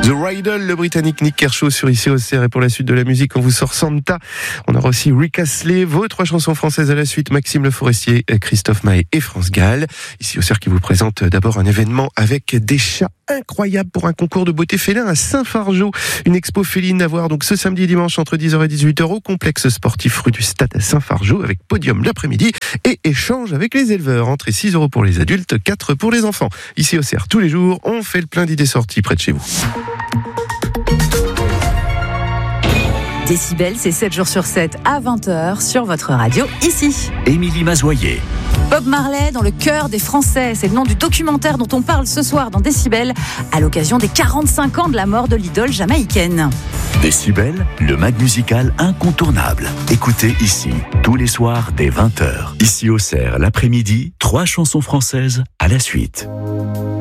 The Riddle, le Britannique Nick Kershaw sur Ici Auxerre. Et pour la suite de la musique, on vous sort Santa. On aura aussi Rick Astley, vos 3 chansons françaises à la suite, Maxime Le Forestier, Christophe Maé et France Gall. Ici Auxerre qui vous présente d'abord un événement avec des chats incroyables pour un concours de beauté félin à Saint-Fargeau. Une expo féline à voir donc ce samedi et dimanche entre 10h et 18h au complexe sportif rue du Stade à Saint-Fargeau avec podium l'après-midi et échange avec les éleveurs. Entrée 6 € pour les adultes, 4 pour les enfants. Ici Auxerre, tous les jours, on fait le plein d'idées sorties près de chez vous. Décibel, c'est 7 jours sur 7 à 20h sur votre radio ici. Émilie Mazoyer. Bob Marley dans le cœur des Français, c'est le nom du documentaire dont on parle ce soir dans Décibel à l'occasion des 45 ans de la mort de l'idole jamaïcaine. Décibel, le mag musical incontournable. Écoutez ici, tous les soirs dès 20h. Ici Auxerre, l'après-midi, 3 chansons françaises à la suite.